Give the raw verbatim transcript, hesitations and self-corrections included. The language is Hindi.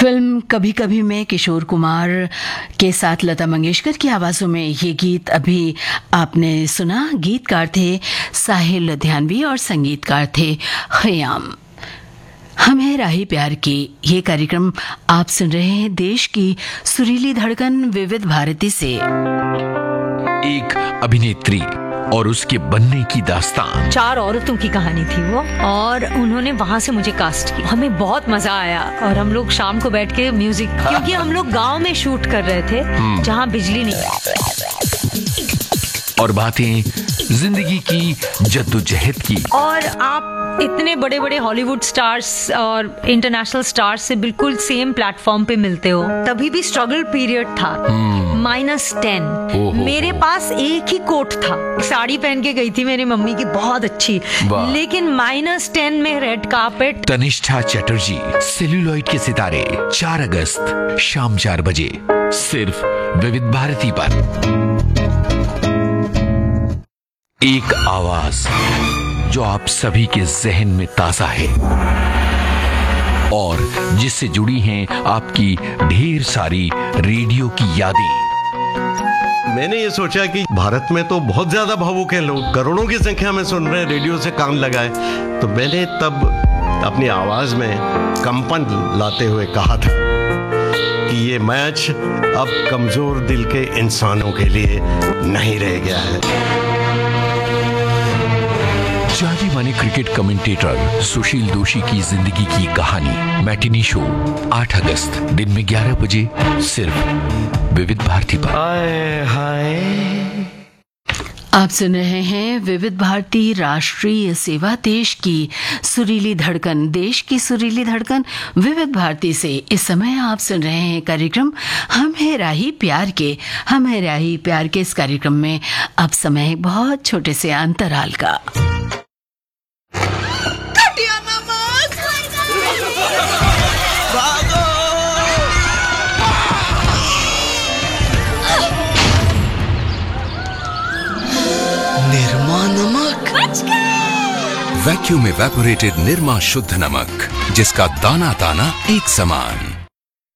फिल्म कभी कभी में किशोर कुमार के साथ लता मंगेशकर की आवाज़ों में ये गीत अभी आपने सुना। गीतकार थे साहिल लुधियानवी और संगीतकार थे खयाम। हम है राही प्यार की ये कार्यक्रम आप सुन रहे हैं देश की सुरीली धड़कन विविध भारती से। एक अभिनेत्री और उसके बनने की दास्तान। चार औरतों की कहानी थी वो, और उन्होंने वहाँ से मुझे कास्ट किया। हमें बहुत मजा आया और हम लोग शाम को बैठ के म्यूजिक, क्योंकि हम लोग गांव में शूट कर रहे थे जहाँ बिजली नहीं, और बातें जिंदगी की जद्दोजहद की। और आप इतने बड़े बड़े हॉलीवुड स्टार्स और इंटरनेशनल स्टार्स से बिल्कुल सेम प्लेटफॉर्म पे मिलते हो। तभी भी स्ट्रगल पीरियड था। माइनस टेन, मेरे पास एक ही कोट था, साड़ी पहन के गई थी मेरी मम्मी की बहुत अच्छी, लेकिन माइनस टेन में red carpet. Tanishtha Chatterjee, celluloid के सितारे, चार अगस्त शाम चार बजे सिर्फ विविध भारती पर। एक आवाज जो आप सभी के जहन में ताजा है और जिससे जुड़ी हैं आपकी ढेर सारी रेडियो की यादें। मैंने ये सोचा कि भारत में तो बहुत ज्यादा भावुक हैं लोग, करोड़ों की संख्या में सुन रहे हैं, रेडियो से कान लगाए। तो मैंने तब अपनी आवाज में कंपन लाते हुए कहा था कि ये मैच अब कमजोर दिल के इंसानों के लिए नहीं रह गया है। जाने माने क्रिकेट कमेंटेटर सुशील दोषी की जिंदगी की कहानी, मैटिनी शो आठ अगस्त दिन में ग्यारह बजे सिर्फ विविध भारती पर। हाय हाय, आप सुन रहे हैं विविध भारती राष्ट्रीय सेवा, देश की सुरीली धड़कन, देश की सुरीली धड़कन विविध भारती से। इस समय आप सुन रहे हैं कार्यक्रम हम है राही प्यार के। हम है राही प्यार के इस कार्यक्रम में अब समय एक बहुत छोटे से अंतराल का। वैक्यूम एवेपोरेटेड निरमा शुद्ध नमक, जिसका दाना दाना एक समान।